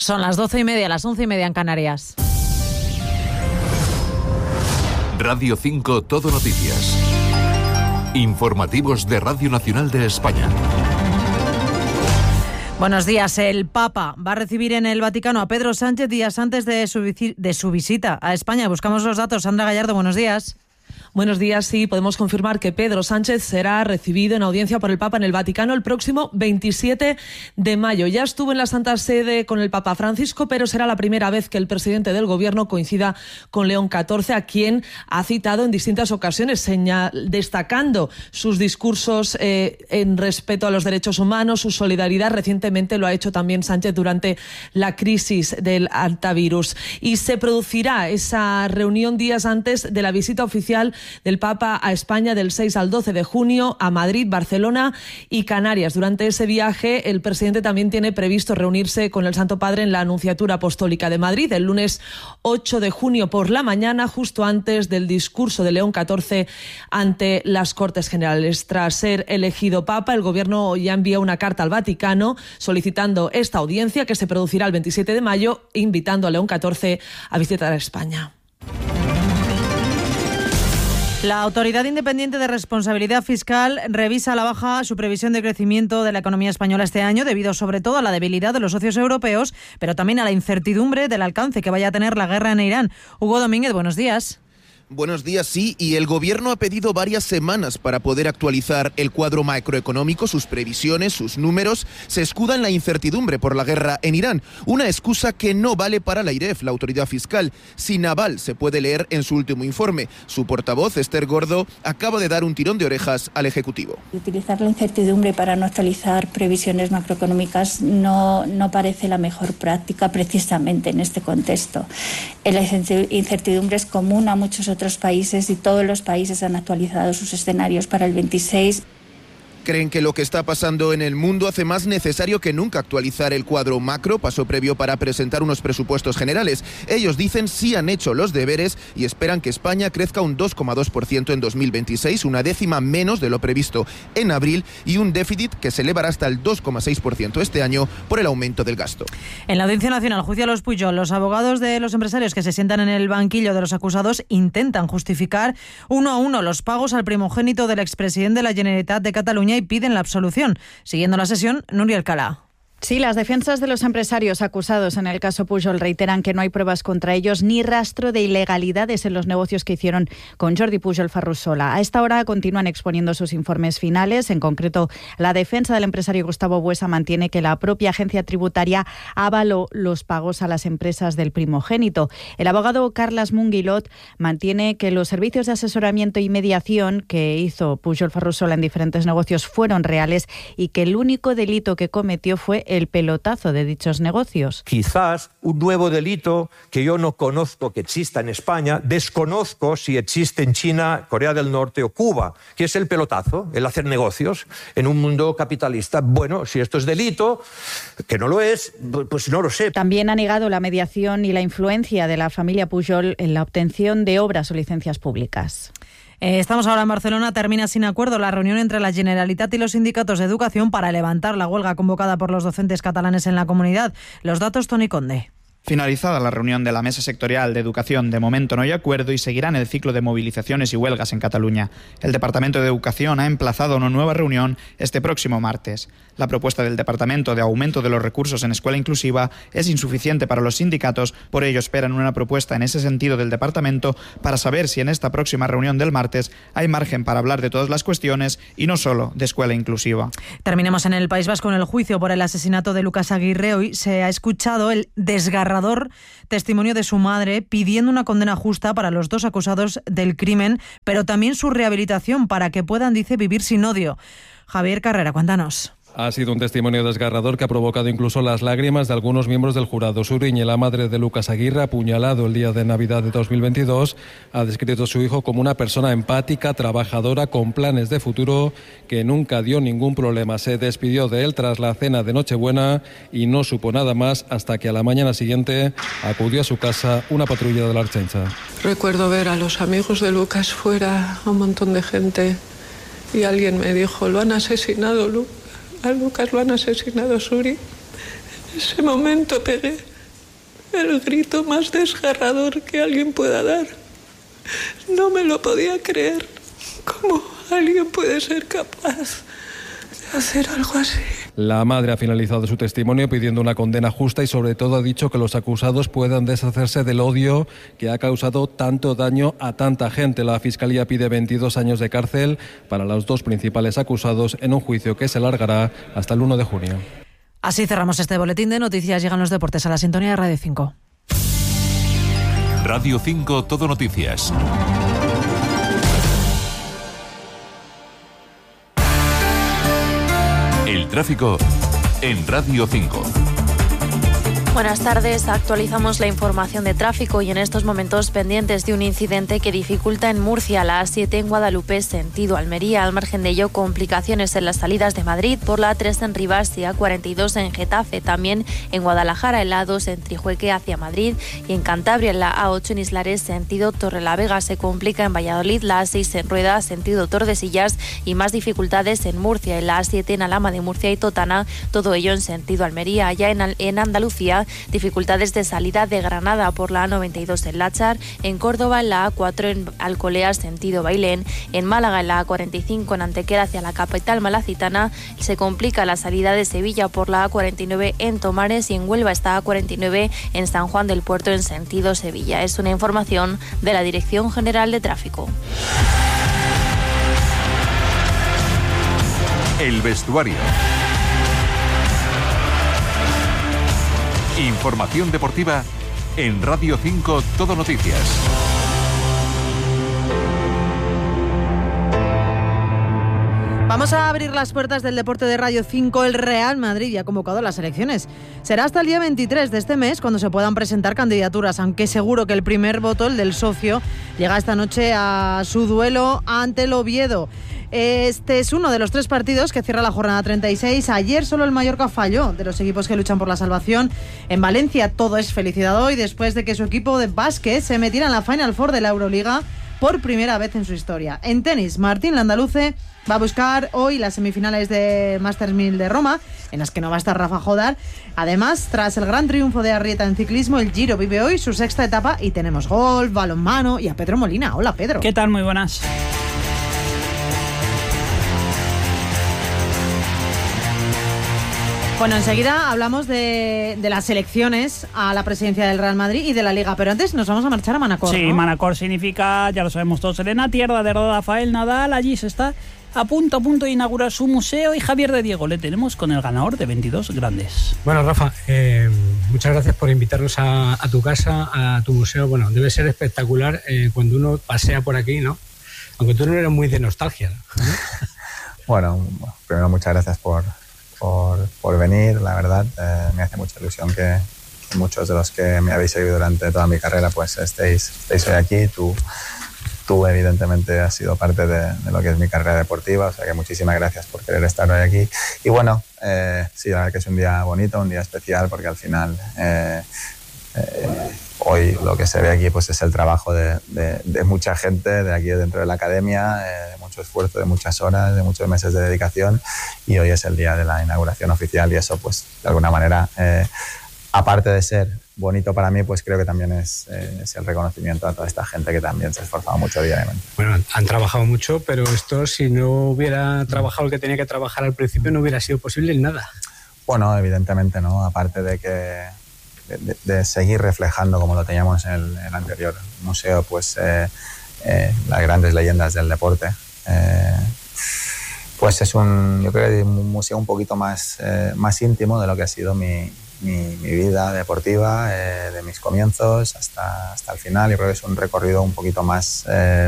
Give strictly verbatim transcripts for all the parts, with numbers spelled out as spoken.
Son las doce y media, las once y media en Canarias. Radio cinco Todo Noticias. Informativos de Radio Nacional de España. Buenos días. El Papa va a recibir en el Vaticano a Pedro Sánchez días antes de su, de su visita a España. Buscamos los datos. Sandra Gallardo, buenos días. Buenos días. Sí, podemos confirmar que Pedro Sánchez será recibido en audiencia por el Papa en el Vaticano el próximo veintisiete de mayo. Ya estuvo en la Santa Sede con el Papa Francisco, pero será la primera vez que el presidente del Gobierno coincida con León catorce, a quien ha citado en distintas ocasiones, señal, destacando sus discursos eh, en respeto a los derechos humanos, su solidaridad. Recientemente lo ha hecho también Sánchez durante la crisis del hantavirus. Y se producirá esa reunión días antes de la visita oficial del Papa a España del seis al doce de junio, a Madrid, Barcelona y Canarias. Durante ese viaje, el presidente también tiene previsto reunirse con el Santo Padre en la Anunciatura Apostólica de Madrid el lunes ocho de junio por la mañana, justo antes del discurso de León catorce ante las Cortes Generales. Tras ser elegido Papa, el Gobierno ya envía una carta al Vaticano solicitando esta audiencia, que se producirá el veintisiete de mayo, invitando a León catorce a visitar a España. La Autoridad Independiente de Responsabilidad Fiscal revisa a la baja su previsión de crecimiento de la economía española este año, debido sobre todo a la debilidad de los socios europeos, pero también a la incertidumbre del alcance que vaya a tener la guerra en Irán. Hugo Domínguez, buenos días. Buenos días, sí, y el Gobierno ha pedido varias semanas para poder actualizar el cuadro macroeconómico, sus previsiones, sus números. Se escuda en la incertidumbre por la guerra en Irán, una excusa que no vale para la AIREF, la autoridad fiscal. Sin aval, se puede leer en su último informe. Su portavoz, Esther Gordo, acaba de dar un tirón de orejas al Ejecutivo. Utilizar la incertidumbre para no actualizar previsiones macroeconómicas no, no parece la mejor práctica precisamente en este contexto. La incertidumbre es común a muchos otros países y todos los países han actualizado sus escenarios para el veintiséis. Creen que lo que está pasando en el mundo hace más necesario que nunca actualizar el cuadro macro, paso previo para presentar unos presupuestos generales. Ellos dicen sí han hecho los deberes y esperan que España crezca un dos coma dos por ciento en dos mil veintiséis, una décima menos de lo previsto en abril, y un déficit que se elevará hasta el dos coma seis por ciento este año por el aumento del gasto. En la Audiencia Nacional, juicio a los Pujol, los abogados de los empresarios que se sientan en el banquillo de los acusados intentan justificar uno a uno los pagos al primogénito del expresidente de la Generalitat de Cataluña y piden la absolución. Siguiendo la sesión, Núria Alcalá. Sí, las defensas de los empresarios acusados en el caso Pujol reiteran que no hay pruebas contra ellos ni rastro de ilegalidades en los negocios que hicieron con Jordi Pujol Ferrusola. A esta hora continúan exponiendo sus informes finales. En concreto, la defensa del empresario Gustavo Buesa mantiene que la propia agencia tributaria avaló los pagos a las empresas del primogénito. El abogado Carles Munguilot mantiene que los servicios de asesoramiento y mediación que hizo Pujol Ferrusola en diferentes negocios fueron reales y que el único delito que cometió fue el pelotazo de dichos negocios. Quizás un nuevo delito que yo no conozco que exista en España, desconozco si existe en China, Corea del Norte o Cuba, que es el pelotazo, el hacer negocios en un mundo capitalista. Bueno, si esto es delito, que no lo es, pues no lo sé. También ha negado la mediación y la influencia de la familia Pujol en la obtención de obras o licencias públicas. Estamos ahora en Barcelona. Termina sin acuerdo la reunión entre la Generalitat y los sindicatos de educación para levantar la huelga convocada por los docentes catalanes en la comunidad. Los datos, Toni Conde. Finalizada la reunión de la Mesa Sectorial de Educación, de momento no hay acuerdo y seguirán el ciclo de movilizaciones y huelgas en Cataluña. El Departamento de Educación ha emplazado una nueva reunión este próximo martes. La propuesta del Departamento de aumento de los recursos en escuela inclusiva es insuficiente para los sindicatos, por ello esperan una propuesta en ese sentido del Departamento para saber si en esta próxima reunión del martes hay margen para hablar de todas las cuestiones y no solo de escuela inclusiva. Terminemos en el País Vasco. En el juicio por el asesinato de Lucas Aguirre, hoy se ha escuchado el desgarrador testimonio de su madre pidiendo una condena justa para los dos acusados del crimen, pero también su rehabilitación para que puedan, dice, vivir sin odio. Javier Carrera, cuéntanos. Ha sido un testimonio desgarrador que ha provocado incluso las lágrimas de algunos miembros del jurado. Suriñe, la madre de Lucas Aguirre, apuñalado el día de Navidad de dos mil veintidós, ha descrito a su hijo como una persona empática, trabajadora, con planes de futuro, que nunca dio ningún problema. Se despidió de él tras la cena de Nochebuena y no supo nada más hasta que a la mañana siguiente acudió a su casa una patrulla de la Ertzaintza. Recuerdo ver a los amigos de Lucas fuera, a un montón de gente, y alguien me dijo: lo han asesinado, Lucas. A Lucas lo han asesinado, Suri. En ese momento pegué, el grito más desgarrador que alguien pueda dar. No me lo podía creer. ¿Cómo alguien puede ser capaz de hacer algo así? La madre ha finalizado su testimonio pidiendo una condena justa y sobre todo ha dicho que los acusados puedan deshacerse del odio que ha causado tanto daño a tanta gente. La Fiscalía pide veintidós años de cárcel para los dos principales acusados en un juicio que se alargará hasta el uno de junio. Así cerramos este boletín de noticias. Llegan los deportes a la sintonía de Radio cinco. Radio cinco Todo Noticias. El tráfico en Radio cinco. Buenas tardes, actualizamos la información de tráfico y en estos momentos pendientes de un incidente que dificulta en Murcia la A siete en Guadalupe sentido Almería. Al margen de ello, complicaciones en las salidas de Madrid por la A tres en Rivas y A cuarenta y dos en Getafe. También en Guadalajara, el A dos en Trijueque hacia Madrid y en Cantabria en la A ocho en Islares sentido Torrelavega. Se complica en Valladolid la A seis en Rueda sentido Tordesillas y más dificultades en Murcia, en la A siete en Alhama de Murcia y Totana, todo ello en sentido Almería. Allá en, en Andalucía, dificultades de salida de Granada por la A noventa y dos en Láchar, en Córdoba en la A cuatro en Alcolea sentido Bailén, en Málaga en la A cuarenta y cinco en Antequera hacia la capital malacitana, se complica la salida de Sevilla por la A cuarenta y nueve en Tomares y en Huelva está A cuarenta y nueve en San Juan del Puerto en sentido Sevilla. Es una información de la Dirección General de Tráfico. El vestuario. Información deportiva en Radio cinco Todo Noticias. Vamos a abrir las puertas del deporte de Radio cinco. El Real Madrid ya ha convocado las elecciones. Será hasta el día veintitrés de este mes cuando se puedan presentar candidaturas, aunque seguro que el primer voto, el del socio, llega esta noche a su duelo ante el Oviedo. Este es uno de los tres partidos que cierra la jornada treinta y seis. Ayer solo el Mallorca falló de los equipos que luchan por la salvación. En Valencia todo es felicidad hoy después de que su equipo de básquet se metiera en la Final Four de la Euroliga por primera vez en su historia. En tenis, Martín Landaluce va a buscar hoy las semifinales de Masters mil de Roma, en las que no va a estar Rafa Jodar. Además, tras el gran triunfo de Arrieta en ciclismo, el Giro vive hoy su sexta etapa y tenemos golf, balonmano y a Pedro Molina. Hola, Pedro. ¿Qué tal? Muy buenas. Bueno, enseguida hablamos de, de las elecciones a la presidencia del Real Madrid y de la Liga, pero antes nos vamos a marchar a Manacor, Sí, ¿no? Manacor significa, ya lo sabemos todos, Elena, tierra de Rafael Nadal. Allí se está a punto a punto de inaugurar su museo y Javier de Diego le tenemos con el ganador de veintidós grandes. Bueno, Rafa, eh, muchas gracias por invitarnos a, a tu casa, a tu museo. Bueno, debe ser espectacular eh, cuando uno pasea por aquí, ¿no? Aunque tú no eres muy de nostalgia, ¿no? Bueno, primero muchas gracias por... Por, por venir, la verdad, eh, me hace mucha ilusión que, que muchos de los que me habéis seguido durante toda mi carrera pues estéis, estéis hoy aquí. Tú, tú evidentemente has sido parte de, de lo que es mi carrera deportiva, o sea que muchísimas gracias por querer estar hoy aquí. Y bueno, eh, sí, la verdad que es un día bonito, un día especial, porque al final eh, eh, hoy lo que se ve aquí pues es el trabajo de, de, de mucha gente de aquí dentro de la academia, eh, de mucho esfuerzo, de muchas horas, de muchos meses de dedicación, y hoy es el día de la inauguración oficial y eso pues de alguna manera, eh, aparte de ser bonito para mí, pues creo que también es, eh, es el reconocimiento a toda esta gente que también se ha esforzado mucho diariamente. Bueno, han trabajado mucho, pero esto si no hubiera trabajado el que tenía que trabajar al principio no hubiera sido posible en nada. Bueno, evidentemente, ¿no? Aparte de que De, de seguir reflejando como lo teníamos en el, en el anterior museo pues eh, eh, las grandes leyendas del deporte, eh, pues es un, yo creo que un museo un poquito más, eh, más íntimo de lo que ha sido mi, mi, mi vida deportiva, eh, de mis comienzos hasta, hasta el final. Yo creo que es un recorrido un poquito más, eh,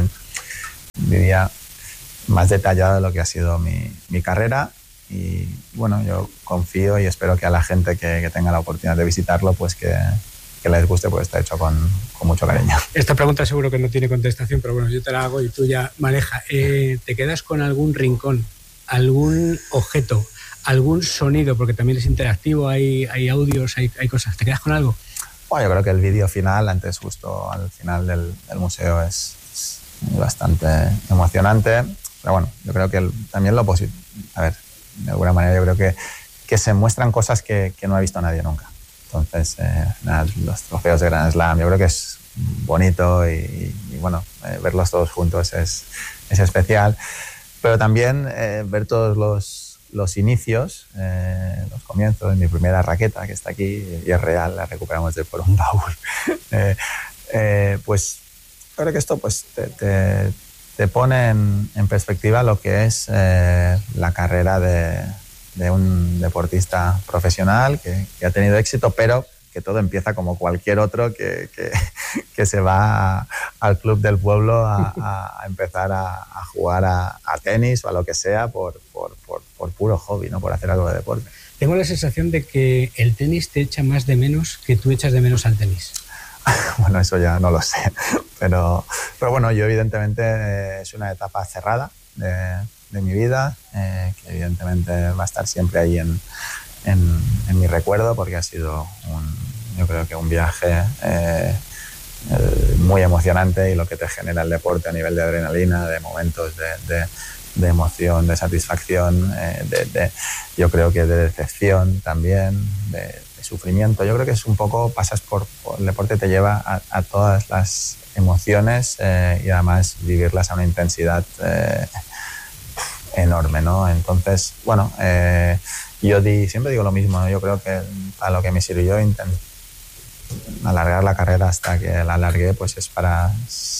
diría, más detallado de lo que ha sido mi, mi carrera. Y bueno, yo confío y espero que a la gente que, que tenga la oportunidad de visitarlo, pues que, que les guste, pues está hecho con, con mucho cariño. Esta pregunta seguro que no tiene contestación, pero bueno, yo te la hago y tú ya maneja. Eh, ¿Te quedas con algún rincón, algún objeto, algún sonido? Porque también es interactivo, hay, hay audios, hay, hay cosas. ¿Te quedas con algo? Bueno, yo creo que el vídeo final, antes justo al final del, del museo, es, es bastante emocionante. Pero bueno, yo creo que el, también lo positivo... A ver... De alguna manera yo creo que, que se muestran cosas que, que no ha visto nadie nunca. Entonces, eh, nada, los trofeos de Grand Slam, yo creo que es bonito y, y, y bueno, eh, verlos todos juntos es, es especial. Pero también eh, ver todos los, los inicios, eh, los comienzos de mi primera raqueta, que está aquí y es real, la recuperamos de por un baúl. eh, eh, pues creo que esto pues, te, te, te pone en, en perspectiva lo que es eh, la carrera de, de un deportista profesional que, que ha tenido éxito, pero que todo empieza como cualquier otro que, que, que se va a, al club del pueblo a, a empezar a, a jugar a, a tenis o a lo que sea por, por, por, por puro hobby, ¿no? Por hacer algo de deporte. Tengo la sensación de que el tenis te echa más de menos que tú echas de menos al tenis. Bueno, eso ya no lo sé, pero, pero bueno, yo evidentemente eh, es una etapa cerrada de, de mi vida, eh, que evidentemente va a estar siempre ahí en, en, en mi recuerdo, porque ha sido un, yo creo que un viaje eh, eh, muy emocionante, y lo que te genera el deporte a nivel de adrenalina, de momentos de, de, de emoción, de satisfacción, eh, de, de, yo creo que de decepción también, de sufrimiento. Yo creo que es un poco, pasas por, por el deporte, te lleva a, a todas las emociones eh, y además vivirlas a una intensidad eh, enorme, ¿no? Entonces, bueno, eh, yo di, siempre digo lo mismo, ¿no? Yo creo que a lo que me sirvió intentar alargar la carrera hasta que la alargué, pues es para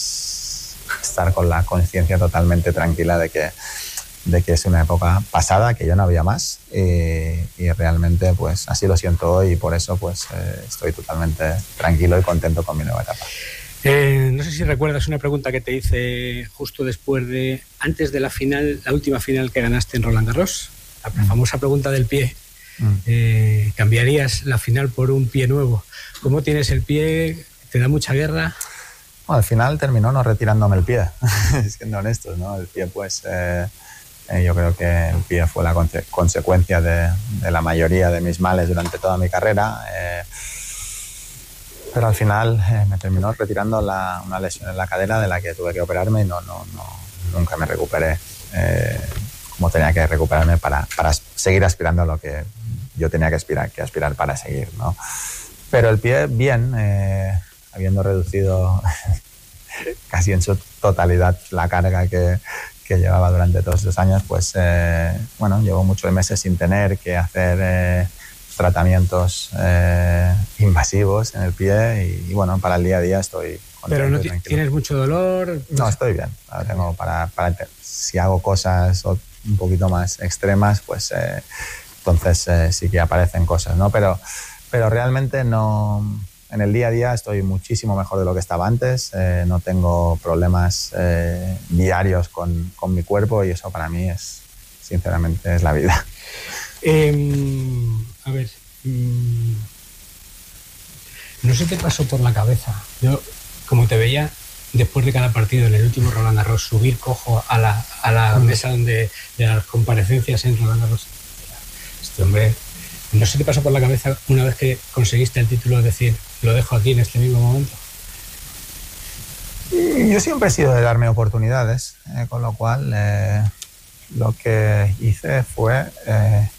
estar con la conciencia totalmente tranquila de que de que es una época pasada, que ya no había más, y, y realmente pues así lo siento hoy, y por eso pues eh, estoy totalmente tranquilo y contento con mi nueva etapa. Eh, no sé si recuerdas una pregunta que te hice justo después de, antes de la final, la última final que ganaste en Roland Garros, la mm. famosa pregunta del pie. Mm. Eh, ¿Cambiarías la final por un pie nuevo? ¿Cómo tienes el pie? ¿Te da mucha guerra? Bueno, al final terminó no retirándome el pie, siendo honestos, ¿no? El pie pues... Eh, Eh, yo creo que el pie fue la conse- consecuencia de, de la mayoría de mis males durante toda mi carrera, eh, pero al final eh, me terminó retirando la, una lesión en la cadera de la que tuve que operarme, y no, no, no, nunca me recuperé eh, como tenía que recuperarme para, para seguir aspirando a lo que yo tenía que aspirar, que aspirar para seguir, ¿no? Pero el pie, bien, eh, habiendo reducido casi en su totalidad la carga que que llevaba durante todos esos años, pues eh, bueno, llevo muchos meses sin tener que hacer eh, tratamientos eh, invasivos en el pie, y, y bueno, para el día a día estoy contento. Pero no t- tienes mucho dolor. No, estoy bien. Ahora tengo para, para si hago cosas un poquito más extremas, pues eh, entonces eh, sí que aparecen cosas, ¿no? Pero, pero realmente no. En el día a día estoy muchísimo mejor de lo que estaba antes, eh, no tengo problemas eh, diarios con, con mi cuerpo, y eso para mí es, sinceramente, es la vida. Eh, a ver, mmm, no se te pasó por la cabeza, yo como te veía después de cada partido en el último Roland Garros subir cojo a la, a la mesa donde, de las comparecencias en Roland Garros, este hombre... ¿No se te pasó por la cabeza, una vez que conseguiste el título, decir, lo dejo aquí en este mismo momento? Yo siempre he sido de darme oportunidades, eh, con lo cual eh, lo que hice fue, eh,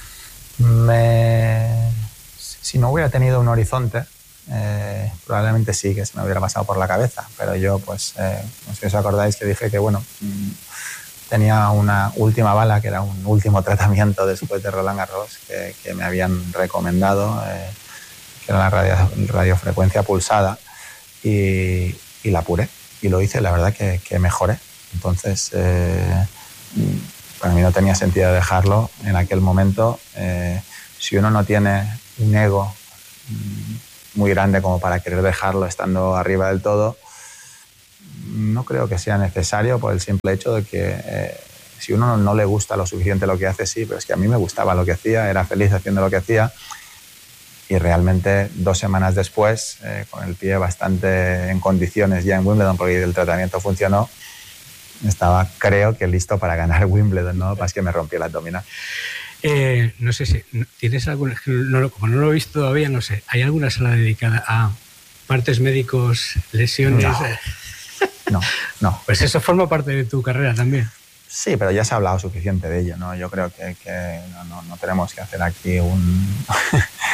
me, si no hubiera tenido un horizonte, eh, probablemente sí que se me hubiera pasado por la cabeza, pero yo, pues, eh, no sé si os acordáis que dije que, bueno, tenía una última bala, que era un último tratamiento después de Roland Garros, que, que me habían recomendado, eh, que era la radio, radiofrecuencia pulsada, y, y la apuré, y lo hice, la verdad que, que mejoré. Entonces, eh, para mí no tenía sentido dejarlo en aquel momento. Eh, si uno no tiene un ego muy grande como para querer dejarlo estando arriba del todo, no creo que sea necesario, por el simple hecho de que eh, si uno no, no le gusta lo suficiente lo que hace, sí, pero es que a mí me gustaba lo que hacía, era feliz haciendo lo que hacía, y realmente dos semanas después, eh, con el pie bastante en condiciones ya en Wimbledon, porque el tratamiento funcionó, estaba, creo que listo para ganar Wimbledon, ¿no? Más que me rompí el abdominal. Eh, no sé si tienes alguna, no, como no lo he visto todavía, no sé, ¿hay alguna sala dedicada a partes médicos, lesiones? No. No, no. Pues eso forma parte de tu carrera también. Sí, pero ya se ha hablado suficiente de ello, ¿no? Yo creo que, que no, no, no tenemos que hacer aquí un,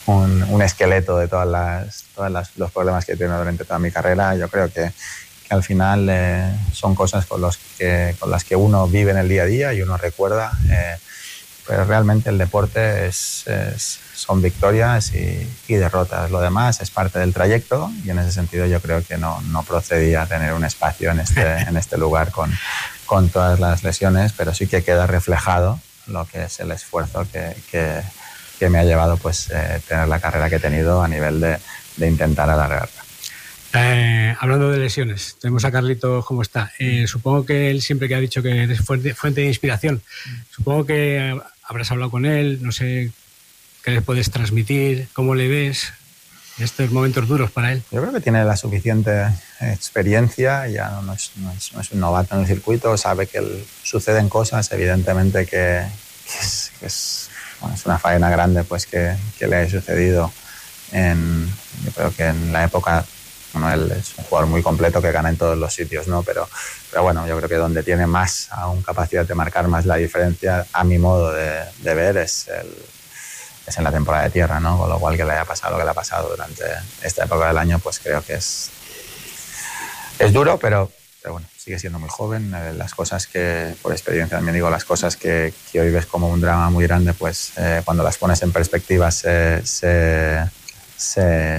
un, un esqueleto de todas las, todas las, los problemas que he tenido durante toda mi carrera. Yo creo que, que al final eh, son cosas con, los que, con las que uno vive en el día a día y uno recuerda, eh, pero realmente el deporte es, es, son victorias y, y derrotas. Lo demás es parte del trayecto y en ese sentido yo creo que no, no procedía tener un espacio en este, en este lugar con, con todas las lesiones, pero sí que queda reflejado lo que es el esfuerzo que, que, que me ha llevado pues, eh, tener la carrera que he tenido a nivel de, de intentar alargarla. Eh, hablando de lesiones, tenemos a Carlitos cómo está. Eh, supongo que él siempre que ha dicho que eres fuente, fuente de inspiración, supongo que habrás hablado con él, no sé qué le puedes transmitir, cómo le ves en estos momentos duros para él. Yo creo que tiene la suficiente experiencia, ya no es, no es, no es un novato en el circuito, sabe que el, suceden cosas, evidentemente que, que, es, que es, bueno, es una faena grande pues, que, que le ha sucedido. En, yo creo que en la época... Bueno, él es un jugador muy completo que gana en todos los sitios, ¿no? Pero, pero bueno, yo creo que donde tiene más aún capacidad de marcar más la diferencia, a mi modo de, de ver, es, el, es en la temporada de tierra, ¿no? Con lo cual que le haya pasado lo que le ha pasado durante esta época del año, pues creo que es, es duro, pero, pero bueno, sigue siendo muy joven. Las cosas que, por experiencia también digo, las cosas que, que hoy ves como un drama muy grande, pues eh, cuando las pones en perspectiva se... se, se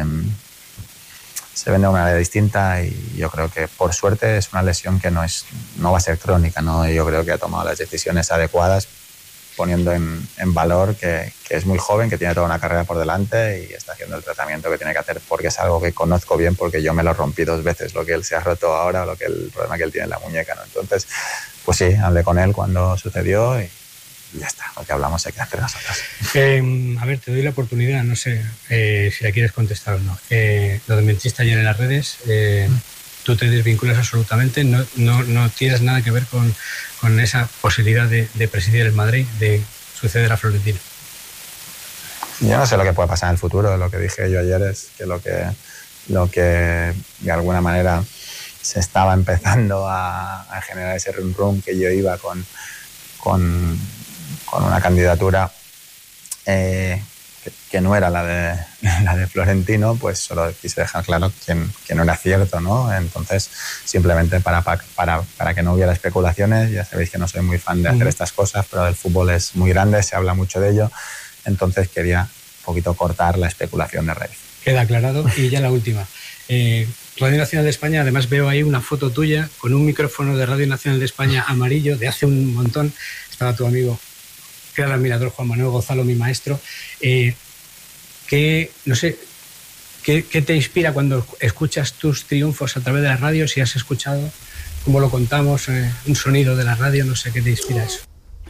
se ven de una manera distinta y yo creo que por suerte es una lesión que no, es, no va a ser crónica, ¿no? Yo creo que ha tomado las decisiones adecuadas poniendo en, en valor que, que es muy joven, que tiene toda una carrera por delante y está haciendo el tratamiento que tiene que hacer porque es algo que conozco bien porque yo me lo rompí dos veces, lo que él se ha roto ahora o lo que el problema que él tiene en la muñeca, ¿no? Entonces, pues sí, hablé con él cuando sucedió y ya está, lo que hablamos hay que hacer nosotros. Eh, a ver, te doy la oportunidad, no sé eh, si la quieres contestar o no. Eh, lo de mentiste ayer en las redes, eh, tú te desvinculas absolutamente, no, no, no tienes nada que ver con, con esa posibilidad de, de presidir el Madrid, de suceder a Florentino. Yo no sé lo que puede pasar en el futuro, lo que dije yo ayer es que lo que, lo que de alguna manera se estaba empezando a, a generar ese rum rum que yo iba con... con con una candidatura eh, que, que no era la de, la de Florentino, pues solo quise dejar claro que, que no era cierto, ¿no? Entonces, simplemente para, para, para que no hubiera especulaciones, ya sabéis que no soy muy fan de hacer estas cosas, pero el fútbol es muy grande, se habla mucho de ello, entonces quería un poquito cortar la especulación de raíz. Queda aclarado. Y ya la última. Eh, Radio Nacional de España, además veo ahí una foto tuya con un micrófono de Radio Nacional de España amarillo de hace un montón. Estaba tu amigo, que era el admirador Juan Manuel Gonzalo, mi maestro. Eh, ¿qué, no sé, ¿qué, ¿Qué te inspira cuando escuchas tus triunfos a través de la radio? Si has escuchado, ¿cómo lo contamos? Eh, un sonido de la radio, no sé, ¿qué te inspira eso?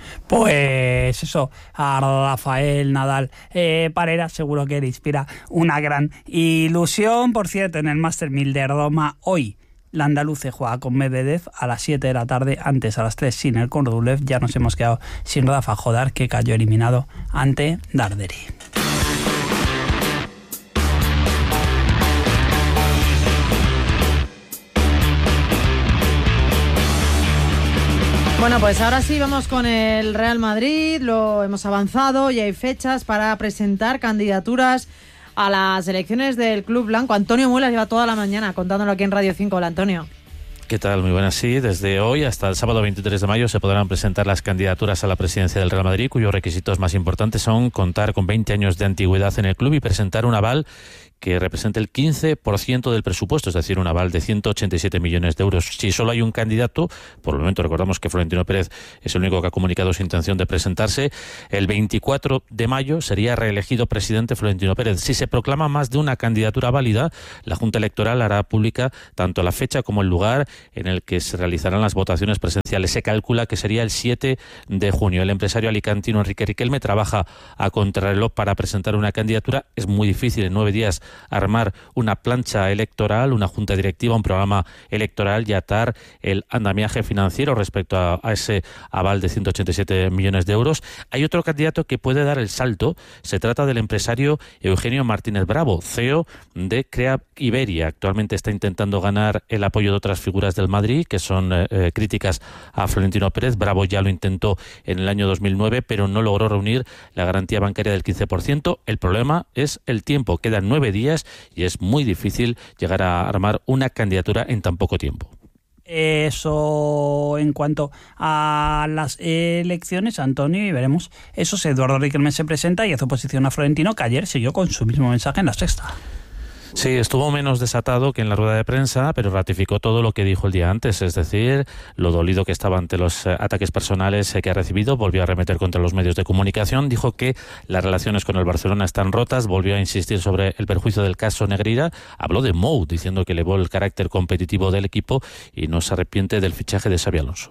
Pues eso, a Rafael Nadal eh, Parera seguro que le inspira una gran ilusión. Por cierto, en el Master mil de Roma hoy la andaluce juega con Medvedev a las siete de la tarde, antes a las tres sin el con Rublev. Ya nos hemos quedado sin Rafa Jodar, que cayó eliminado ante Darderi. Bueno, pues ahora sí vamos con el Real Madrid, lo hemos avanzado y hay fechas para presentar candidaturas a las elecciones del Club Blanco. Antonio Muelas lleva toda la mañana contándolo aquí en Radio cinco. Hola, Antonio. ¿Qué tal? Muy buenas. Sí, desde hoy hasta el sábado veintitrés de mayo se podrán presentar las candidaturas a la presidencia del Real Madrid, cuyos requisitos más importantes son contar con veinte años de antigüedad en el club y presentar un aval que represente el quince por ciento del presupuesto, es decir, un aval de ciento ochenta y siete millones de euros. Si solo hay un candidato, por el momento recordamos que Florentino Pérez es el único que ha comunicado su intención de presentarse, el veinticuatro de mayo sería reelegido presidente Florentino Pérez. Si se proclama más de una candidatura válida, la Junta Electoral hará pública tanto la fecha como el lugar en el que se realizarán las votaciones presenciales. Se calcula que sería el siete de junio. El empresario alicantino Enrique Riquelme trabaja a contrarreloj para presentar una candidatura. Es muy difícil en nueve días armar una plancha electoral, una junta directiva, un programa electoral y atar el andamiaje financiero respecto a, a ese aval de ciento ochenta y siete millones de euros. Hay otro candidato que puede dar el salto. Se trata del empresario Eugenio Martínez Bravo, C E O de Crea Iberia. Actualmente está intentando ganar el apoyo de otras figuras del Madrid, que son eh, críticas a Florentino Pérez. Bravo ya lo intentó en el año dos mil nueve, pero no logró reunir la garantía bancaria del quince por ciento. El problema es el tiempo. Quedan nueve días y es muy difícil llegar a armar una candidatura en tan poco tiempo. Eso en cuanto a las elecciones, Antonio, y veremos. Eso es, Eduardo Riquelme se presenta y hace oposición a Florentino, que ayer siguió con su mismo mensaje en La Sexta. Sí, estuvo menos desatado que en la rueda de prensa, pero ratificó todo lo que dijo el día antes, es decir, lo dolido que estaba ante los ataques personales que ha recibido. Volvió a arremeter contra los medios de comunicación, dijo que las relaciones con el Barcelona están rotas, volvió a insistir sobre el perjuicio del caso Negreira, habló de Mou, diciendo que elevó el carácter competitivo del equipo y no se arrepiente del fichaje de Xabi Alonso.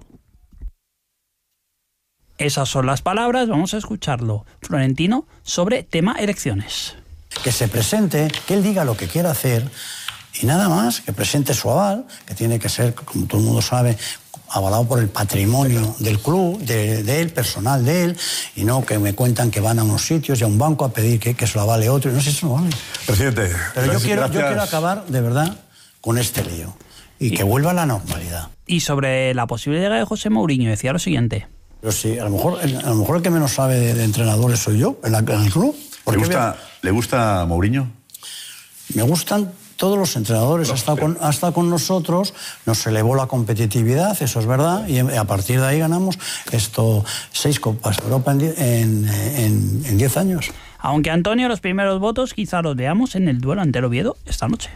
Esas son las palabras, vamos a escucharlo. Florentino sobre tema elecciones. Que se presente, que él diga lo que quiera hacer y nada más, que presente su aval, que tiene que ser, como todo el mundo sabe, avalado por el patrimonio del club, de, de él, personal de él, y no que me cuentan que van a unos sitios y a un banco a pedir que, que se lo avale otro, y no sé si eso no vale. Presidente, pero yo quiero, yo quiero acabar, de verdad, con este lío y, y que vuelva a la normalidad. Y sobre la posible llegada de José Mourinho, decía lo siguiente. Pero sí, a lo mejor, a lo mejor el que menos sabe de, de entrenadores soy yo, en, la, en el club. ¿Le gusta, ¿Le gusta Mourinho? Me gustan todos los entrenadores. No, ha, estado con, ha estado con nosotros, nos elevó la competitividad, eso es verdad, y a partir de ahí ganamos esto seis Copas de Europa en, en, en, en diez años. Aunque, Antonio, los primeros votos quizá los veamos en el duelo ante el Oviedo esta noche.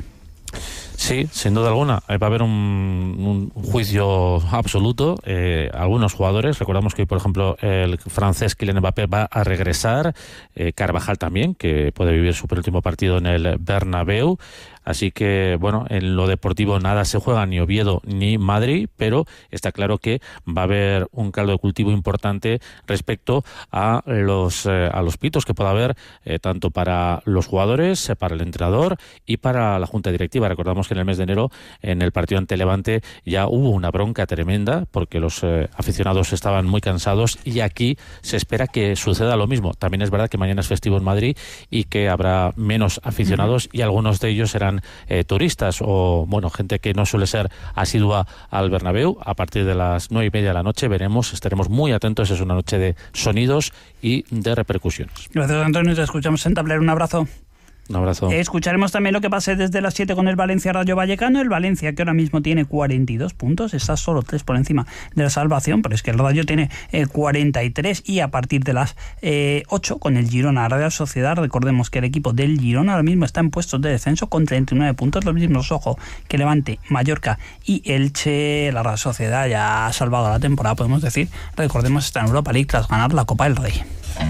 Sí, sin duda alguna. Va a haber un, un juicio absoluto. Eh, algunos jugadores, recordamos que, por ejemplo, el francés Kylian Mbappé va a regresar, eh, Carvajal también, que puede vivir su penúltimo partido en el Bernabéu. Así que, bueno, en lo deportivo nada se juega, ni Oviedo ni Madrid, pero está claro que va a haber un caldo de cultivo importante respecto a los eh, a los pitos que pueda haber, eh, tanto para los jugadores, eh, para el entrenador y para la junta directiva. Recordamos que en el mes de enero, en el partido ante Levante, ya hubo una bronca tremenda porque los eh, aficionados estaban muy cansados, y aquí se espera que suceda lo mismo. También es verdad que mañana es festivo en Madrid y que habrá menos aficionados, y algunos de ellos serán Eh, turistas o, bueno, gente que no suele ser asidua al Bernabéu. A partir de las nueve y media de la noche veremos, estaremos muy atentos. Es una noche de sonidos y de repercusiones. Gracias, Antonio. Te escuchamos en Tablero. Un abrazo. Un abrazo. Escucharemos también lo que pase desde las siete con el Valencia Rayo Vallecano. El Valencia, que ahora mismo tiene cuarenta y dos puntos, está solo tres por encima de la salvación, pero es que el Rayo tiene eh, cuarenta y tres, y a partir de las eh, ocho con el Girona Real Sociedad. Recordemos que el equipo del Girona ahora mismo está en puestos de descenso con treinta y nueve puntos, los mismos, ojo, que Levante, Mallorca y Elche. La Real Sociedad ya ha salvado la temporada, podemos decir. Recordemos, está en Europa League tras ganar la Copa del Rey.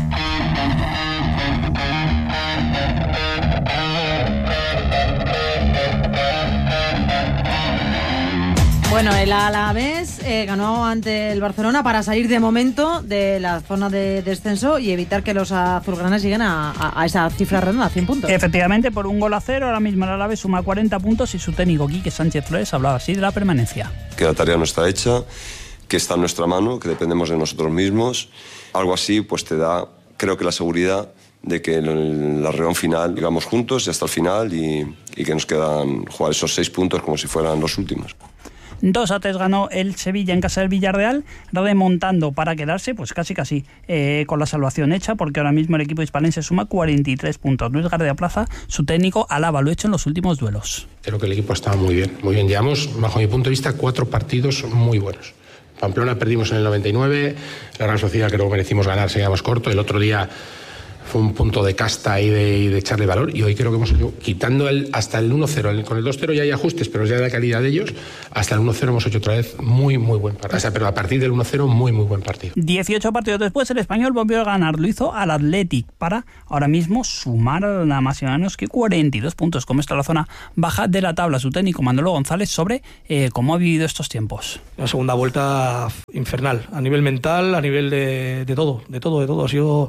Bueno, el Alavés eh, ganó ante el Barcelona para salir de momento de la zona de descenso y evitar que los azulgranas lleguen a, a, a esa cifra redonda, cien puntos. Efectivamente, por un gol a cero, ahora mismo el Alavés suma cuarenta puntos, y su técnico Quique Sánchez Flores hablaba así de la permanencia. Que la tarea no está hecha, que está en nuestra mano, que dependemos de nosotros mismos. Algo así pues te da, creo que la seguridad de que en la reunión final llegamos juntos y hasta el final, y, y que nos quedan jugar esos seis puntos como si fueran los últimos. dos a tres ganó el Sevilla en casa del Villarreal, remontando para quedarse pues casi casi eh, con la salvación hecha, porque ahora mismo el equipo hispalense suma cuarenta y tres puntos. Luis García Plaza, su técnico, alaba lo hecho en los últimos duelos. Creo que el equipo está muy bien, muy bien. Llevamos, bajo mi punto de vista, cuatro partidos muy buenos. Pamplona perdimos en el noventa y nueve, la Real Sociedad creo que merecimos ganar, seguíamos corto. El otro día fue un punto de casta y de, y de echarle valor, y hoy creo que hemos hecho, quitando el, hasta el uno cero, con el dos cero ya hay ajustes, pero ya de la calidad de ellos, hasta el uno cero hemos hecho otra vez muy, muy buen partido. O sea, pero a partir del uno cero, muy, muy buen partido. dieciocho partidos después, el Español volvió a ganar, lo hizo al Athletic, para ahora mismo sumar nada más y nada menos que cuarenta y dos puntos. Como está la zona baja de la tabla, su técnico Manolo González sobre eh, cómo ha vivido estos tiempos. Una segunda vuelta infernal, a nivel mental, a nivel de, de todo, de todo, de todo. Ha sido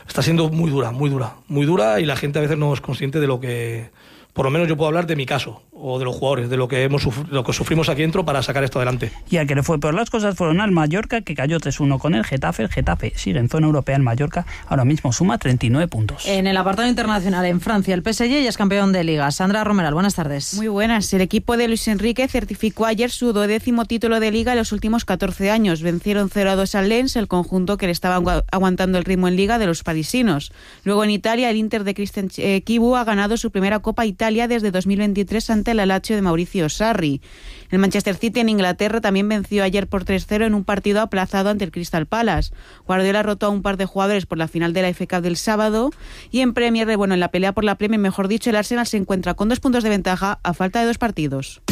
está siendo muy dura, muy dura, muy dura y la gente a veces no es consciente de lo que, por lo menos yo puedo hablar de mi caso o de los jugadores, de lo que hemos lo que sufrimos aquí dentro para sacar esto adelante. Y al que le fue peor las cosas fueron al Mallorca, que cayó tres uno con el Getafe. El Getafe sigue en zona europea, el Mallorca ahora mismo suma treinta y nueve puntos. En el apartado internacional, en Francia, el P S G ya es campeón de Liga. Sandra Romeral, buenas tardes. Muy buenas. El equipo de Luis Enrique certificó ayer su duodécimo título de Liga en los últimos catorce años. Vencieron cero a dos al Lens, el conjunto que le estaba aguantando el ritmo en Liga de los parisinos. Luego en Italia, el Inter de Christian Chivu ha ganado su primera Copa Italia desde dos mil veintitrés ante el Lazio de Mauricio Sarri. El Manchester City en Inglaterra también venció ayer por tres cero en un partido aplazado ante el Crystal Palace. Guardiola rotó a un par de jugadores por la final de la F A Cup del sábado y en Premier, bueno, en la pelea por la Premier, mejor dicho, el Arsenal se encuentra con dos puntos de ventaja a falta de dos partidos.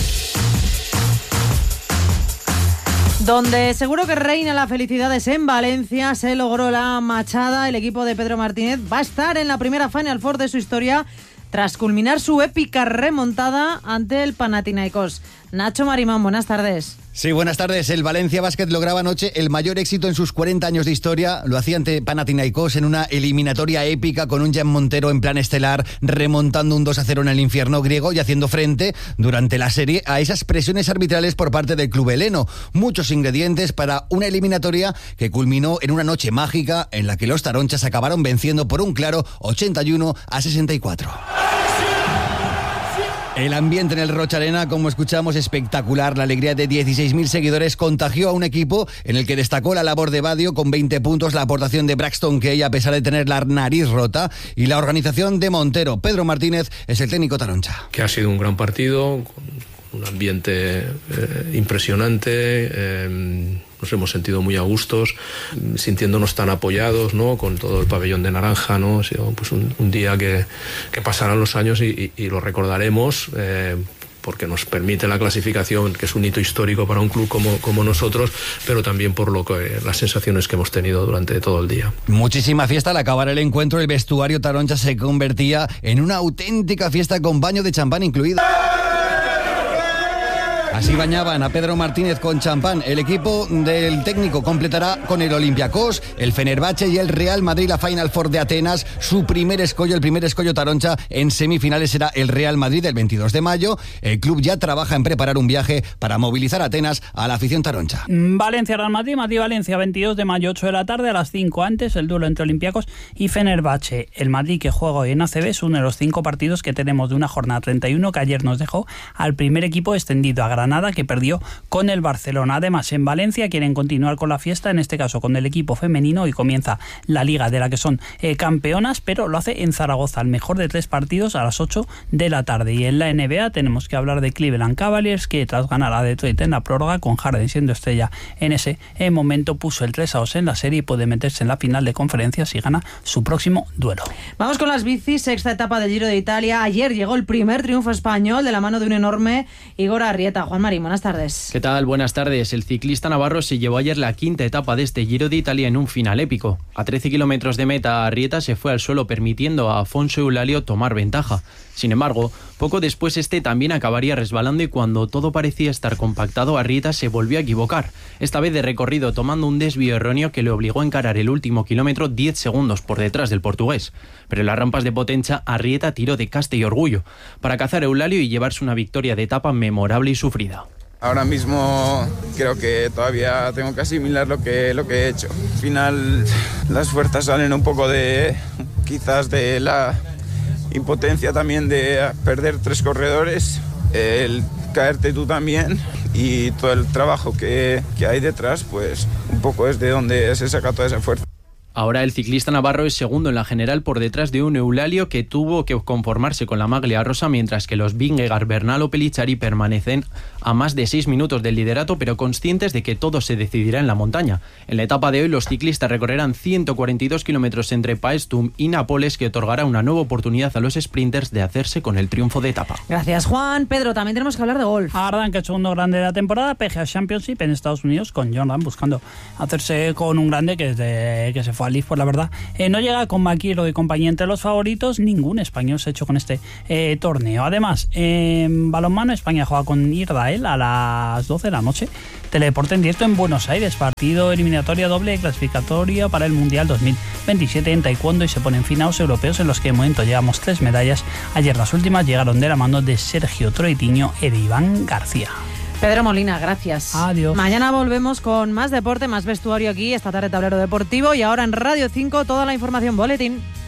Donde seguro que reina la felicidad es en Valencia. Se logró la machada. El equipo de Pedro Martínez va a estar en la primera Final Four de su historia tras culminar su épica remontada ante el Panathinaikos. Nacho Marimán, buenas tardes. Sí, buenas tardes. El Valencia Basket lograba anoche el mayor éxito en sus cuarenta años de historia. Lo hacía ante Panathinaikos en una eliminatoria épica con un Jan Montero en plan estelar, remontando un dos a cero en el infierno griego y haciendo frente durante la serie a esas presiones arbitrales por parte del club heleno. Muchos ingredientes para una eliminatoria que culminó en una noche mágica en la que los taronchas acabaron venciendo por un claro ochenta y uno a sesenta y cuatro. El ambiente en el Rocha Arena, como escuchamos, espectacular. La alegría de dieciséis mil seguidores contagió a un equipo en el que destacó la labor de Badio con veinte puntos, la aportación de Braxton Key a pesar de tener la nariz rota y la organización de Montero. Pedro Martínez es el técnico taroncha. Que ha sido un gran partido, con un ambiente eh, impresionante. Eh, Nos hemos sentido muy a gustos, sintiéndonos tan apoyados, ¿no? Con todo el pabellón de naranja, ¿no? Ha sido pues un, un día que, que pasarán los años y, y, y lo recordaremos, eh, porque nos permite la clasificación, que es un hito histórico para un club como, como nosotros, pero también por lo que las sensaciones que hemos tenido durante todo el día. Muchísima fiesta. Al acabar el encuentro, el vestuario taroncha se convertía en una auténtica fiesta con baño de champán incluido. Así bañaban a Pedro Martínez con champán. El equipo del técnico completará con el Olympiacos, el Fenerbahce y el Real Madrid la Final Four de Atenas. Su primer escollo, el primer escollo taroncha en semifinales será el Real Madrid el veintidós de mayo. El club ya trabaja en preparar un viaje para movilizar a Atenas a la afición taroncha. Valencia, Real Madrid, Madrid-Valencia, veintidós de mayo, ocho de la tarde, a las cinco antes, el duelo entre Olympiacos y Fenerbahce. El Madrid, que juega hoy en A C B, es uno de los cinco partidos que tenemos de una jornada treinta y uno que ayer nos dejó al primer equipo extendido, a Granada, que perdió con el Barcelona. Además, en Valencia quieren continuar con la fiesta, en este caso con el equipo femenino, y comienza la liga de la que son eh, campeonas, pero lo hace en Zaragoza, el mejor de tres partidos a las ocho de la tarde. Y en la N B A tenemos que hablar de Cleveland Cavaliers, que tras ganar a Detroit en la prórroga, con Harden siendo estrella en ese eh, momento, puso el tres a dos en la serie y puede meterse en la final de conferencia si gana su próximo duelo. Vamos con las bicis, sexta etapa del Giro de Italia. Ayer llegó el primer triunfo español de la mano de un enorme Igor Arrieta. Juan Marín, buenas tardes. ¿Qué tal? Buenas tardes. El ciclista navarro se llevó ayer la quinta etapa de este Giro de Italia en un final épico. A trece kilómetros de meta, Arrieta se fue al suelo permitiendo a Afonso Eulalio tomar ventaja. Sin embargo, poco después este también acabaría resbalando y cuando todo parecía estar compactado, Arrieta se volvió a equivocar. Esta vez de recorrido tomando un desvío erróneo que le obligó a encarar el último kilómetro diez segundos por detrás del portugués. Pero en las rampas de Potenza, Arrieta tiró de caste y orgullo para cazar a Eulalio y llevarse una victoria de etapa memorable y sufrida. Ahora mismo creo que todavía tengo que asimilar lo que, lo que he hecho. Al final las fuerzas salen un poco de, quizás de la impotencia también de perder tres corredores, el caerte tú también y todo el trabajo que, que hay detrás, pues un poco es de donde se saca toda esa fuerza. Ahora el ciclista navarro es segundo en la general por detrás de un Eulalio que tuvo que conformarse con la maglia rosa, mientras que los Vingegaard, Bernal o Pellizzari permanecen a más de seis minutos del liderato, pero conscientes de que todo se decidirá en la montaña. En la etapa de hoy los ciclistas recorrerán ciento cuarenta y dos kilómetros entre Paestum y Nápoles, que otorgará una nueva oportunidad a los sprinters de hacerse con el triunfo de etapa. Gracias, Juan. Pedro, también tenemos que hablar de golf. Ardan, que es segundo grande de la temporada, P G A Championship en Estados Unidos, con Jordan buscando hacerse con un grande que desde que se fue Fali, pues la verdad, eh, no llega con Maquiro y compañía entre los favoritos, ningún español se ha hecho con este eh, torneo. Además, en balonmano, España juega con Israel a las doce de la noche, teledeporte en directo en Buenos Aires, partido eliminatoria doble clasificatoria para el Mundial dos mil veintisiete en taekwondo, y se ponen finados europeos en los que de momento llevamos tres medallas. Ayer las últimas llegaron de la mano de Sergio Troitiño e de Iván García. Pedro Molina, gracias. Adiós. Mañana volvemos con más deporte, más vestuario aquí, esta tarde Tablero Deportivo, y ahora en Radio cinco toda la información. Boletín.